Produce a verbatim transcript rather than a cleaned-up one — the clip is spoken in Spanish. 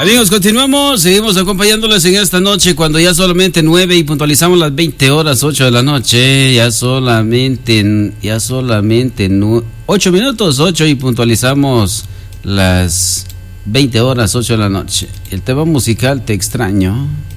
Amigos, continuamos, seguimos acompañándoles en esta noche cuando ya solamente nueve y puntualizamos las veinte horas, ocho de la noche, ya solamente, ya solamente ocho minutos, ocho y puntualizamos las veinte horas, ocho de la noche. El tema musical Te extraño.